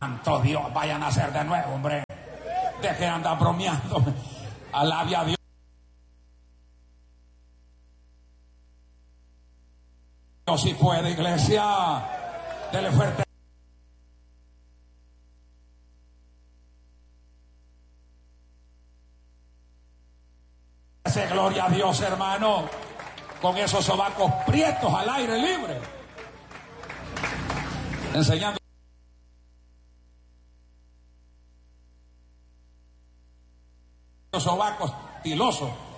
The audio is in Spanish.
Santo Dios, vayan a hacer de nuevo, hombre. Deje de andar bromeando. Alabe a Dios. Dios sí puede, iglesia. Dele fuerte. Gloria a Dios, hermano. Con esos sobacos prietos al aire libre. Enseñando. Sobacos tilosos.